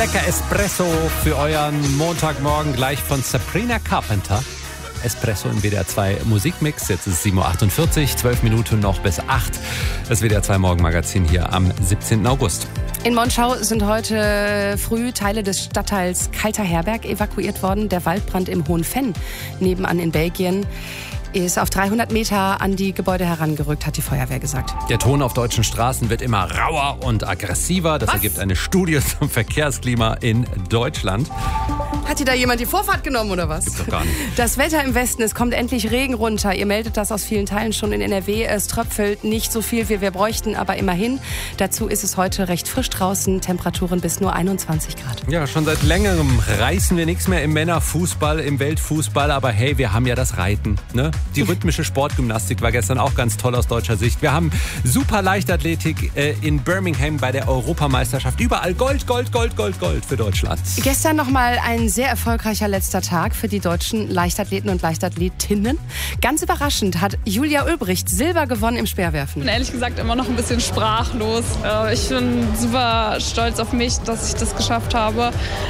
lecker Espresso für euren Montagmorgen gleich von Sabrina Carpenter. Espresso im WDR 2 Musikmix. Jetzt ist es 7.48 Uhr, 12 Minuten noch bis 8. Das WDR 2 Morgenmagazin hier am 17. August. In Monschau sind heute früh Teile des Stadtteils Kalter Herberg evakuiert worden. Der Waldbrand im Hohenfenn nebenan in Belgien ist auf 300 Meter an die Gebäude herangerückt, hat die Feuerwehr gesagt. Der Ton auf deutschen Straßen wird immer rauer und aggressiver. Das ergibt eine Studie zum Verkehrsklima in Deutschland. Hat dir da jemand die Vorfahrt genommen oder was? Gibt's doch gar nicht. Das Wetter im Westen, es kommt endlich Regen runter. Ihr meldet das aus vielen Teilen schon in NRW. Es tröpfelt nicht so viel, wie wir bräuchten, aber immerhin. Dazu ist es heute recht frisch draußen. Temperaturen bis nur 21 Grad. Ja, schon seit längerem reißen wir nichts mehr im Männerfußball, im Weltfußball. Aber hey, wir haben ja das Reiten, ne? Die rhythmische Sportgymnastik war gestern auch ganz toll aus deutscher Sicht. Wir haben super Leichtathletik in Birmingham bei der Europameisterschaft. Überall Gold, Gold, Gold, Gold, Gold für Deutschland. Gestern nochmal ein sehr erfolgreicher letzter Tag für die deutschen Leichtathleten und Leichtathletinnen. Ganz überraschend hat Julia Ulbricht Silber gewonnen im Speerwerfen. Ich bin ehrlich gesagt immer noch ein bisschen sprachlos. Ich bin super stolz auf mich, dass ich das geschafft habe.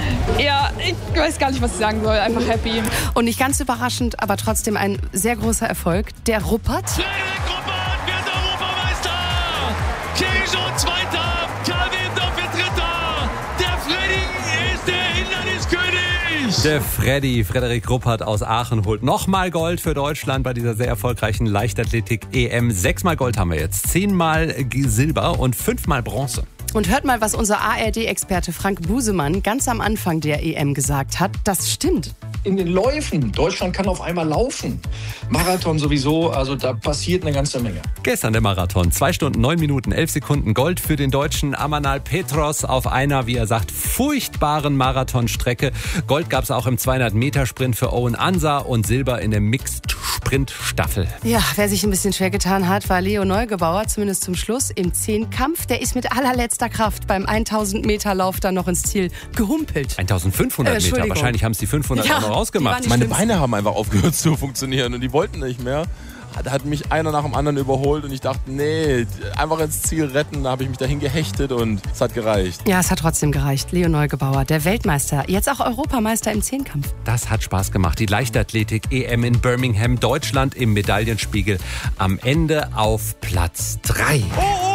Ja, ich weiß gar nicht, was ich sagen soll. Einfach happy. Und nicht ganz überraschend, aber trotzdem ein sehr großer Erfolg. Der Ruppert. Frederik Ruppert wird Europameister! Thierry Jean Zweiter, Karl Wendorf wird Dritter! Der Freddy ist der Hinderniskönig! Der Frederik Ruppert aus Aachen holt nochmal Gold für Deutschland bei dieser sehr erfolgreichen Leichtathletik-EM. 6-mal Gold haben wir jetzt, 10-mal Silber und 5-mal Bronze. Und hört mal, was unser ARD-Experte Frank Busemann ganz am Anfang der EM gesagt hat. Das stimmt. In den Läufen. Deutschland kann auf einmal laufen. Marathon sowieso, also da passiert eine ganze Menge. Gestern der Marathon. 2 Stunden, 9 Minuten, 11 Sekunden. Gold für den Deutschen Amanal Petros auf einer, wie er sagt, furchtbaren Marathonstrecke. Gold gab es auch im 200-Meter-Sprint für Owen Ansa und Silber in der Mixed-Sprint-Staffel. Ja, wer sich ein bisschen schwer getan hat, war Leo Neugebauer, zumindest zum Schluss im Zehnkampf. Der ist mit allerletzter Kraft beim 1000-Meter-Lauf dann noch ins Ziel gehumpelt. 1500 Meter, wahrscheinlich haben es die 500 auch noch ausgemacht. Meine Beine haben einfach aufgehört zu funktionieren und die wollten nicht mehr. Da hat mich einer nach dem anderen überholt und ich dachte, nee, einfach ins Ziel retten. Da habe ich mich dahin gehechtet und es hat gereicht. Ja, es hat trotzdem gereicht. Leo Neugebauer, der Weltmeister, jetzt auch Europameister im Zehnkampf. Das hat Spaß gemacht. Die Leichtathletik-EM in Birmingham, Deutschland im Medaillenspiegel am Ende auf Platz 3.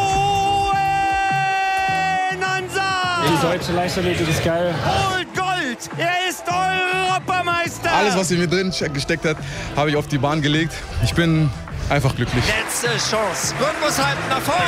Die deutsche Leichtathletik ist geil. Holt Gold! Er ist Europameister! Alles, was in mir drin gesteckt hat, habe ich auf die Bahn gelegt. Ich bin einfach glücklich. Letzte Chance. Rhythmus halten nach vorne!